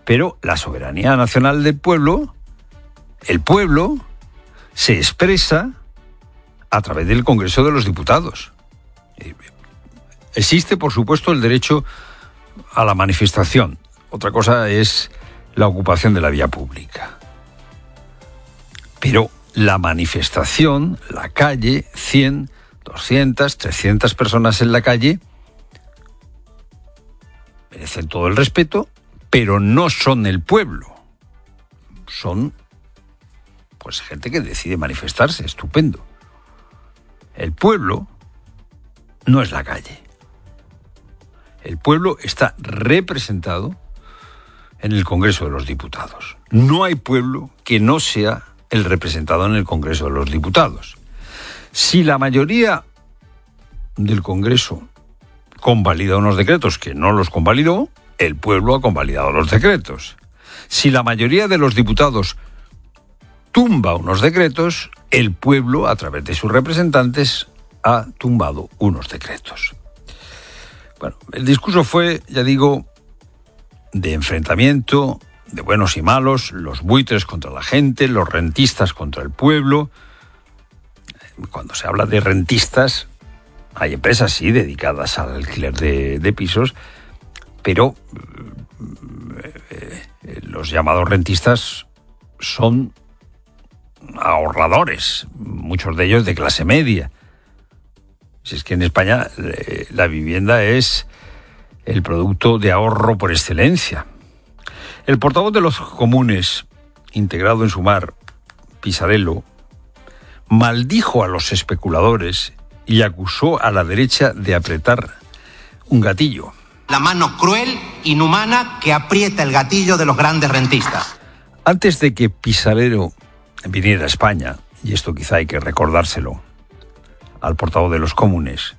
Pero la soberanía nacional del pueblo, el pueblo, se expresa a través del Congreso de los Diputados. Existe, por supuesto, el derecho a la manifestación. Otra cosa es la ocupación de la vía pública. Pero la manifestación, la calle, 100, 200, 300 personas en la calle, merecen todo el respeto, pero no son el pueblo. Son, pues, gente que decide manifestarse, estupendo. El pueblo no es la calle. El pueblo está representado en el Congreso de los Diputados. No hay pueblo que no sea el representado en el Congreso de los Diputados. Si la mayoría del Congreso convalida unos decretos que no los convalidó, el pueblo ha convalidado los decretos. Si la mayoría de los diputados tumba unos decretos, el pueblo, a través de sus representantes, ha tumbado unos decretos. Bueno, el discurso fue, ya digo, de enfrentamiento, de buenos y malos, los buitres contra la gente, los rentistas contra el pueblo. Cuando se habla de rentistas, hay empresas, sí, dedicadas al alquiler de pisos, pero los llamados rentistas son ahorradores, muchos de ellos de clase media. Si es que en España la vivienda es el producto de ahorro por excelencia. El portavoz de los comunes, integrado en Sumar, Pisarello, maldijo a los especuladores y acusó a la derecha de apretar un gatillo. La mano cruel, inhumana, que aprieta el gatillo de los grandes rentistas. Antes de que Pisarello viniera a España, y esto quizá hay que recordárselo al portavoz de los comunes,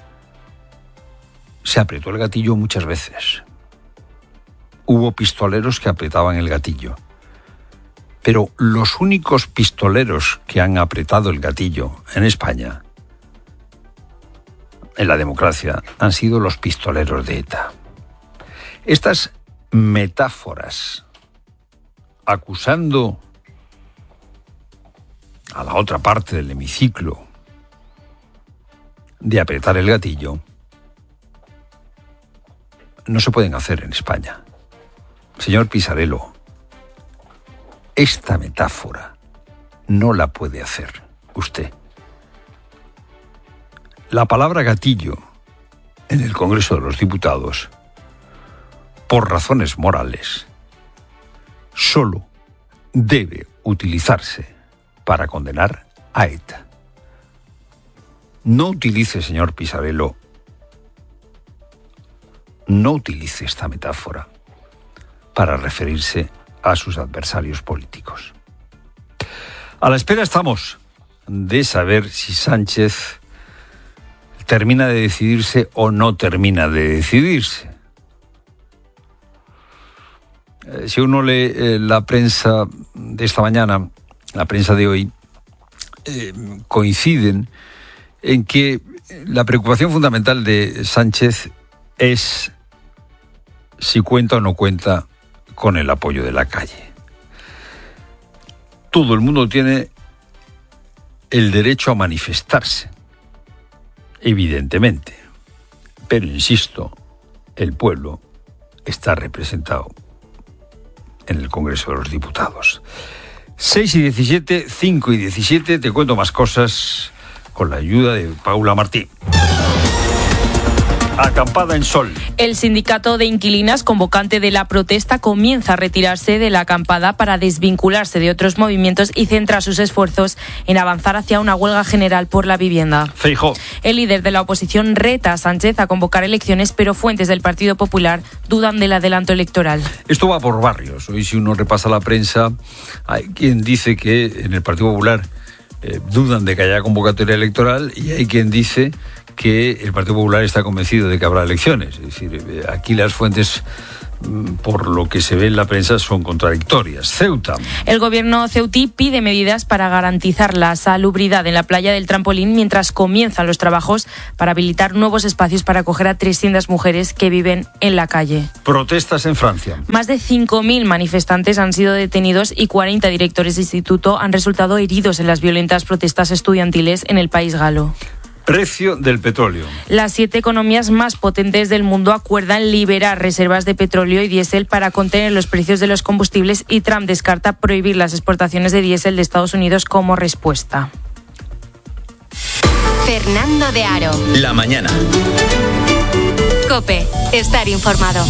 se apretó el gatillo muchas veces. Hubo pistoleros que apretaban el gatillo. Pero los únicos pistoleros que han apretado el gatillo en España, en la democracia, han sido los pistoleros de ETA. Estas metáforas acusando a la otra parte del hemiciclo de apretar el gatillo no se pueden hacer en España. Señor Pisarello, esta metáfora no la puede hacer usted. La palabra gatillo en el Congreso de los Diputados, por razones morales, solo debe utilizarse para condenar a ETA. No utilice, señor Pisarello, no utilice esta metáfora para referirse a sus adversarios políticos. A la espera estamos de saber si Sánchez termina de decidirse o no termina de decidirse. Si uno lee la prensa de esta mañana, la prensa de hoy, coinciden en que la preocupación fundamental de Sánchez es si cuenta o no cuenta con el apoyo de la calle. Todo el mundo tiene el derecho a manifestarse, evidentemente, pero insisto, el pueblo está representado en el Congreso de los Diputados. 6 y 17, 5 y 17, te cuento más cosas con la ayuda de Paula Martí. Acampada en Sol. El sindicato de inquilinas convocante de la protesta comienza a retirarse de la acampada para desvincularse de otros movimientos y centra sus esfuerzos en avanzar hacia una huelga general por la vivienda. Feijóo. El líder de la oposición reta a Sánchez a convocar elecciones, pero fuentes del Partido Popular dudan del adelanto electoral. Esto va por barrios. Hoy, si uno repasa la prensa, hay quien dice que en el Partido Popular dudan de que haya convocatoria electoral y hay quien dice que el Partido Popular está convencido de que habrá elecciones. Es decir, aquí las fuentes por lo que se ve en la prensa, son contradictorias. Ceuta. El gobierno ceutí pide medidas para garantizar la salubridad en la playa del Trampolín mientras comienzan los trabajos para habilitar nuevos espacios para acoger a 300 mujeres que viven en la calle. Protestas en Francia. Más de 5.000 manifestantes han sido detenidos y 40 directores de instituto han resultado heridos en las violentas protestas estudiantiles en el país galo. Precio del petróleo. Las 7 economías más potentes del mundo acuerdan liberar reservas de petróleo y diésel para contener los precios de los combustibles y Trump descarta prohibir las exportaciones de diésel de Estados Unidos como respuesta. Fernando de Aro. La mañana. COPE. Estar informado.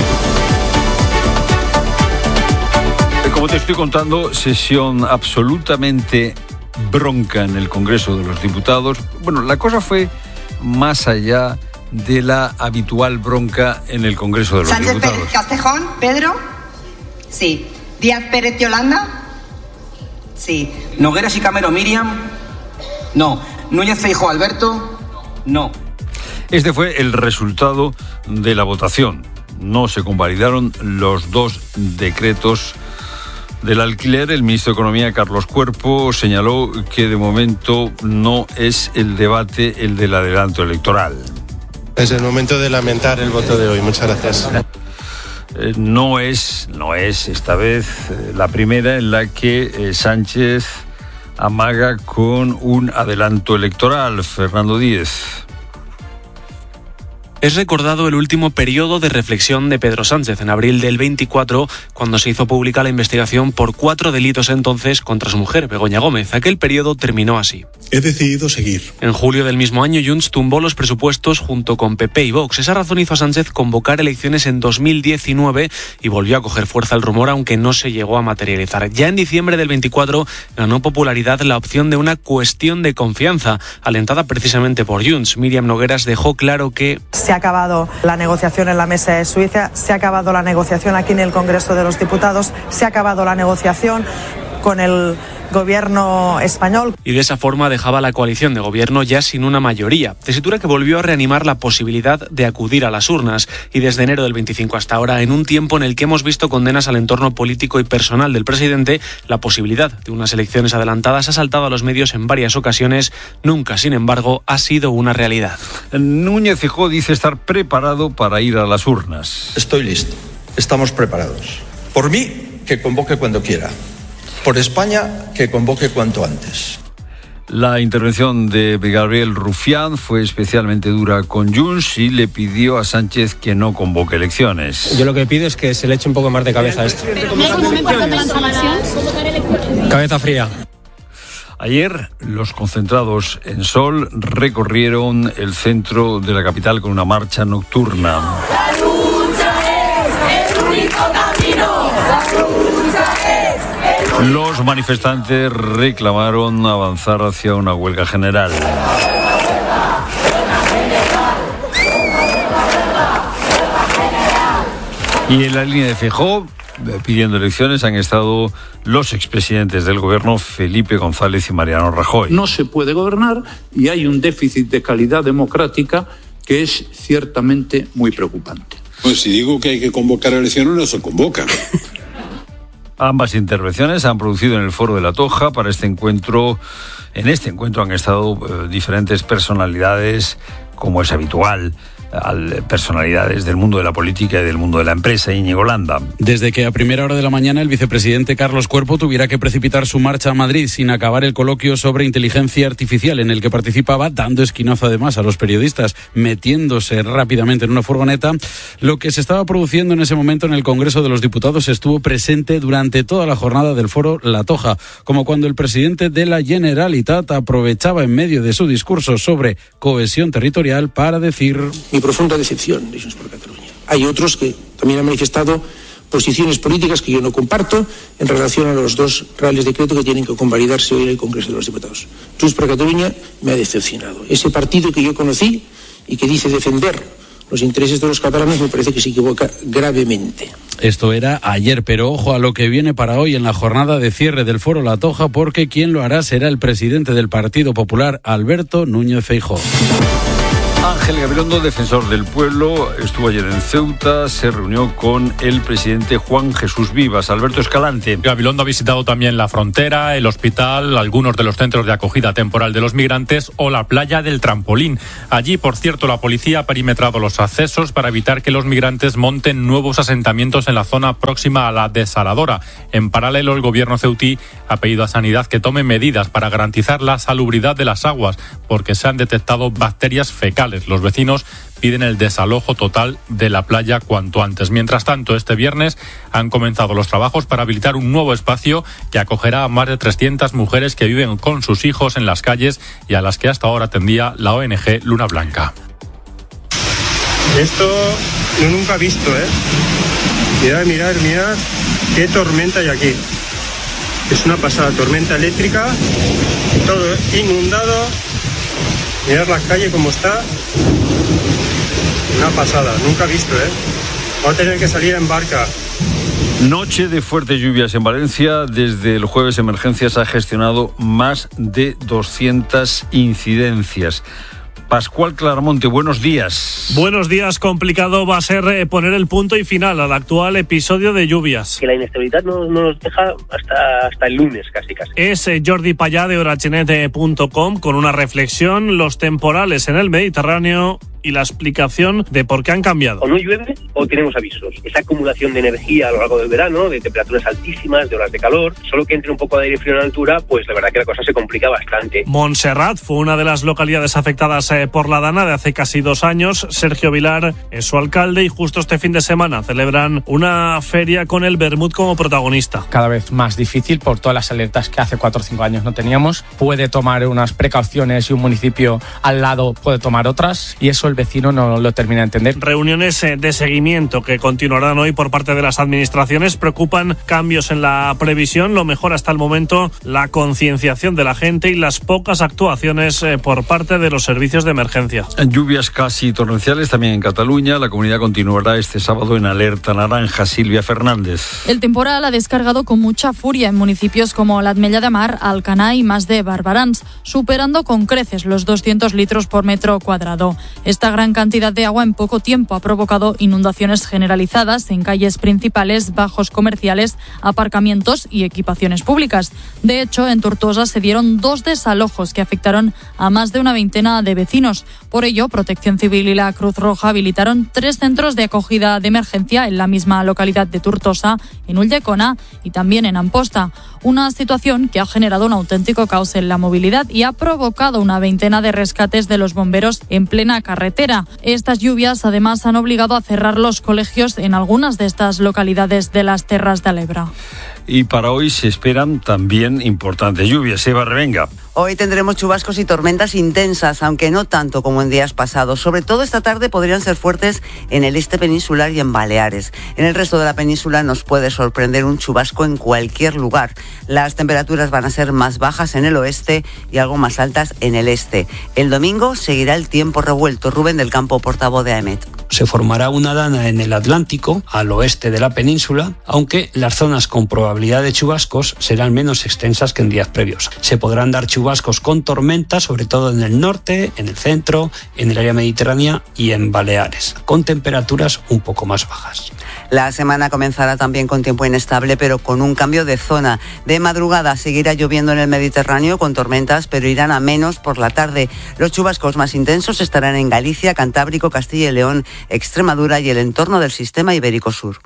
Como te estoy contando, sesión absolutamente bronca en el Congreso de los Diputados. Bueno, la cosa fue más allá de la habitual bronca en el Congreso de los Sánchez Diputados. Pérez Castejón, Pedro. Sí. Díaz Pérez Yolanda. Sí. Nogueras y Camero Miriam. No. Núñez Feijóo Alberto. No. Este fue el resultado de la votación. No se convalidaron los 2 decretos del alquiler. El ministro de Economía, Carlos Cuerpo, señaló que de momento no es el debate el del adelanto electoral. Es el momento de lamentar el voto de hoy. Muchas gracias. No es esta vez la primera en la que Sánchez amaga con un adelanto electoral. Fernando Díez. Es recordado el último periodo de reflexión de Pedro Sánchez en abril del 24, cuando se hizo pública la investigación por 4 delitos entonces contra su mujer, Begoña Gómez. Aquel periodo terminó así. He decidido seguir. En julio del mismo año, Junts tumbó los presupuestos junto con PP y Vox. Esa razón hizo a Sánchez convocar elecciones en 2019 y volvió a coger fuerza el rumor, aunque no se llegó a materializar. Ya en diciembre del 24 ganó popularidad la opción de una cuestión de confianza, alentada precisamente por Junts. Miriam Nogueras dejó claro que se ha acabado la negociación en la mesa de Suiza, se ha acabado la negociación aquí en el Congreso de los Diputados, se ha acabado la negociación con el gobierno español. Y de esa forma dejaba la coalición de gobierno ya sin una mayoría. Tesitura que volvió a reanimar la posibilidad de acudir a las urnas. Y desde enero del 25 hasta ahora, en un tiempo en el que hemos visto condenas al entorno político y personal del presidente, la posibilidad de unas elecciones adelantadas ha saltado a los medios en varias ocasiones. Nunca, sin embargo, ha sido una realidad. Núñez Feijóo dice estar preparado para ir a las urnas. Estoy listo. Estamos preparados. Por mí, que convoque cuando quiera. Por España, que convoque cuanto antes. La intervención de Gabriel Rufián fue especialmente dura con Junts y le pidió a Sánchez que no convoque elecciones. Yo lo que pido es que se le eche un poco más de cabeza a esto. Cabeza fría. Ayer, los concentrados en Sol recorrieron el centro de la capital con una marcha nocturna. La lucha es el único camino. La lucha es el único. Los manifestantes reclamaron avanzar hacia una huelga general. Y en la línea de Feijóo, pidiendo elecciones, han estado los expresidentes del gobierno, Felipe González y Mariano Rajoy. No se puede gobernar y hay un déficit de calidad democrática que es ciertamente muy preocupante. Pues si digo que hay que convocar elecciones, no se convocan. Ambas intervenciones han producido en el Foro de la Toja. Para este encuentro, en este encuentro han estado diferentes personalidades, como es habitual, personalidades del mundo de la política y del mundo de la empresa. Íñigo Landa. Desde que a primera hora de la mañana el vicepresidente Carlos Cuerpo tuviera que precipitar su marcha a Madrid sin acabar el coloquio sobre inteligencia artificial en el que participaba, dando esquinazo además a los periodistas, metiéndose rápidamente en una furgoneta, lo que se estaba produciendo en ese momento en el Congreso de los Diputados estuvo presente durante toda la jornada del Foro La Toja, como cuando el presidente de la Generalitat aprovechaba en medio de su discurso sobre cohesión territorial para decir: mi profunda decepción de Junts per Catalunya. Hay otros que también han manifestado posiciones políticas que yo no comparto en relación a los 2 reales decretos que tienen que convalidarse hoy en el Congreso de los Diputados. Junts per Catalunya me ha decepcionado. Ese partido que yo conocí y que dice defender los intereses de los catalanes me parece que se equivoca gravemente. Esto era ayer, pero ojo a lo que viene para hoy en la jornada de cierre del Foro La Toja, porque quien lo hará será el presidente del Partido Popular, Alberto Núñez Feijóo. Ángel Gabilondo, defensor del pueblo, estuvo ayer en Ceuta, se reunió con el presidente Juan Jesús Vivas. Alberto Escalante. Gabilondo ha visitado también la frontera, el hospital, algunos de los centros de acogida temporal de los migrantes o la playa del Trampolín. Allí, por cierto, la policía ha perimetrado los accesos para evitar que los migrantes monten nuevos asentamientos en la zona próxima a la desaladora. En paralelo, el gobierno ceutí ha pedido a Sanidad que tome medidas para garantizar la salubridad de las aguas, porque se han detectado bacterias fecales. Los vecinos piden el desalojo total de la playa cuanto antes. Mientras tanto, este viernes han comenzado los trabajos para habilitar un nuevo espacio que acogerá a más de 300 mujeres que viven con sus hijos en las calles y a las que hasta ahora atendía la ONG Luna Blanca. Esto yo nunca he visto, Mirad qué tormenta hay aquí. Es una pasada, tormenta eléctrica, todo inundado. Mirad la calle como está. Una pasada, nunca he visto, Voy a tener que salir en barca. Noche de fuertes lluvias en Valencia. Desde el jueves Emergencias ha gestionado más de 200 incidencias. Pascual Claramonte, buenos días. Buenos días. Complicado va a ser poner el punto y final al actual episodio de lluvias. Que la inestabilidad no nos deja hasta el lunes casi. Es Jordi Payá de Orachenet.com con una reflexión: los temporales en el Mediterráneo y la explicación de por qué han cambiado. O no llueve o tenemos avisos. Esa acumulación de energía a lo largo del verano, de temperaturas altísimas, de olas de calor, solo que entre un poco de aire frío en altura, pues la verdad que la cosa se complica bastante. Montserrat fue una de las localidades afectadas por la Dana de hace casi 2 años. Sergio Vilar es su alcalde y justo este fin de semana celebran una feria con el vermut como protagonista. Cada vez más difícil por todas las alertas que hace 4 o 5 años no teníamos. Puede tomar unas precauciones y un municipio al lado puede tomar otras, y eso el vecino no lo termina de entender. Reuniones de seguimiento que continuarán hoy por parte de las administraciones. Preocupan cambios en la previsión. Lo mejor hasta el momento, la concienciación de la gente y las pocas actuaciones por parte de los servicios de emergencia. Lluvias casi torrenciales también en Cataluña. La comunidad continuará este sábado en alerta naranja. Silvia Fernández. El temporal ha descargado con mucha furia en municipios como l'Ametlla de Mar, Alcanar y Mas de Barberans, superando con creces los 200 litros por metro cuadrado. Esta gran cantidad de agua en poco tiempo ha provocado inundaciones generalizadas en calles principales, bajos comerciales, aparcamientos y equipaciones públicas. De hecho, en Tortosa se dieron 2 desalojos que afectaron a más de una veintena de vecinos. Por ello, Protección Civil y la Cruz Roja habilitaron 3 centros de acogida de emergencia en la misma localidad de Tortosa, en Ulldecona y también en Amposta. Una situación que ha generado un auténtico caos en la movilidad y ha provocado una veintena de rescates de los bomberos en plena carretera. Estas lluvias además han obligado a cerrar los colegios en algunas de estas localidades de las Terras de l'Ebre. Y para hoy se esperan también importantes lluvias. Eva Revenga. Hoy tendremos chubascos y tormentas intensas, aunque no tanto como en días pasados. Sobre todo esta tarde podrían ser fuertes en el este peninsular y en Baleares. En el resto de la península nos puede sorprender un chubasco en cualquier lugar. Las temperaturas van a ser más bajas en el oeste y algo más altas en el este. El domingo seguirá el tiempo revuelto. Rubén del Campo, portavoz de AEMET. Se formará una dana en el Atlántico, al oeste de la península, aunque las zonas con probabilidad de chubascos serán menos extensas que en días previos. Se podrán dar chubascos con tormentas, sobre todo en el norte, en el centro, en el área mediterránea y en Baleares, con temperaturas un poco más bajas. La semana comenzará también con tiempo inestable, pero con un cambio de zona. De madrugada seguirá lloviendo en el Mediterráneo con tormentas, pero irán a menos por la tarde. Los chubascos más intensos estarán en Galicia, Cantábrico, Castilla y León, Extremadura y el entorno del sistema ibérico sur.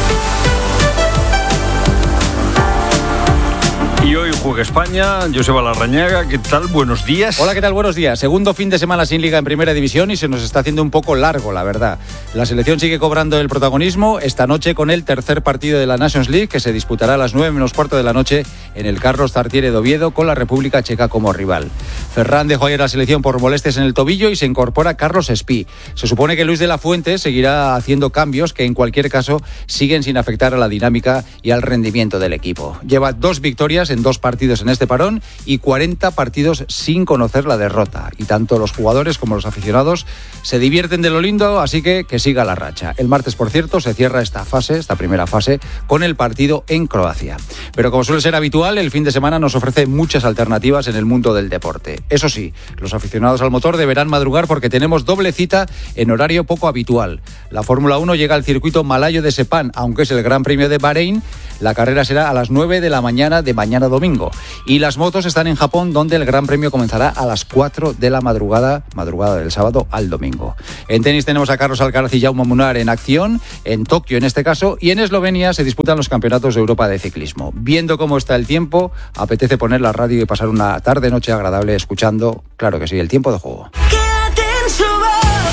Y hoy juega España. Joseba Larrañaga, ¿qué tal? Buenos días. Hola, ¿qué tal? Buenos días. Segundo fin de semana sin Liga en Primera División y se nos está haciendo un poco largo, la verdad. La selección sigue cobrando el protagonismo esta noche con el tercer partido de la Nations League, que se disputará a las 9:15 de la noche en el Carlos Tartiere de Oviedo, con la República Checa como rival. Ferran dejó ayer la selección por molestias en el tobillo y se incorpora Carlos Espí. Se supone que Luis de la Fuente seguirá haciendo cambios que en cualquier caso siguen sin afectar a la dinámica y al rendimiento del equipo. Lleva 2 victorias en 2 partidos partidos en este parón y 40 partidos sin conocer la derrota. Y tanto los jugadores como los aficionados se divierten de lo lindo, así que siga la racha. El martes, por cierto, se cierra esta primera fase, con el partido en Croacia. Pero como suele ser habitual, el fin de semana nos ofrece muchas alternativas en el mundo del deporte. Eso sí, los aficionados al motor deberán madrugar porque tenemos doble cita en horario poco habitual. La Fórmula 1 llega al circuito malayo de Sepang, aunque es el Gran Premio de Bahrein. La carrera será a las 9 de la mañana de mañana domingo. Y las motos están en Japón, donde el Gran Premio comenzará a las 4 de la madrugada del sábado al domingo. En tenis tenemos a Carlos Alcaraz y Jaume Munar en acción, en Tokio en este caso, y en Eslovenia se disputan los campeonatos de Europa de ciclismo. Viendo cómo está el tiempo, apetece poner la radio y pasar una tarde-noche agradable escuchando, claro que sí, el tiempo de juego. Quédate en su voz,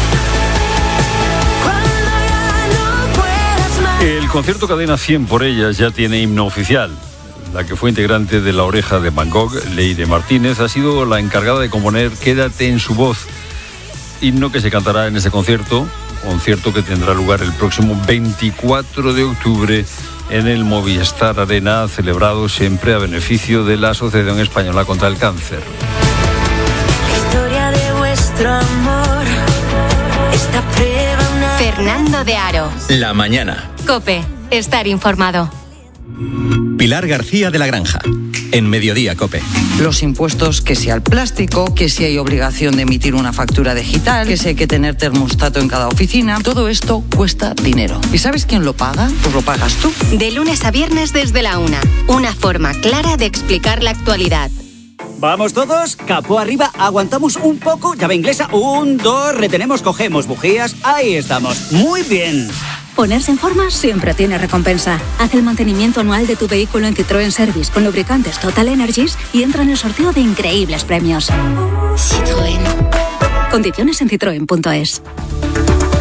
cuando ya no puedas más. El concierto Cadena 100 por ellas ya tiene himno oficial. La que fue integrante de La Oreja de Van Gogh, Leire Martínez, ha sido la encargada de componer Quédate en su voz, himno que se cantará en ese concierto que tendrá lugar el próximo 24 de octubre en el Movistar Arena, celebrado siempre a beneficio de la Asociación Española contra el Cáncer. La historia de vuestro amor, esta prueba Fernando de Aro. La mañana. COPE. Estar informado. Pilar García de la Granja. En Mediodía COPE. Los impuestos, que si al plástico, que si hay obligación de emitir una factura digital, que si hay que tener termostato en cada oficina, todo esto cuesta dinero. ¿Y sabes quién lo paga? Pues lo pagas tú. De lunes a viernes desde la 1. Una forma clara de explicar la actualidad. Vamos todos, capó arriba, aguantamos un poco, llave inglesa, 1, 2, retenemos, cogemos bujías, ahí estamos, muy bien. Ponerse en forma siempre tiene recompensa. Haz el mantenimiento anual de tu vehículo en Citroën Service con lubricantes Total Energies y entra en el sorteo de increíbles premios. Citroën. Condiciones en citroen.es.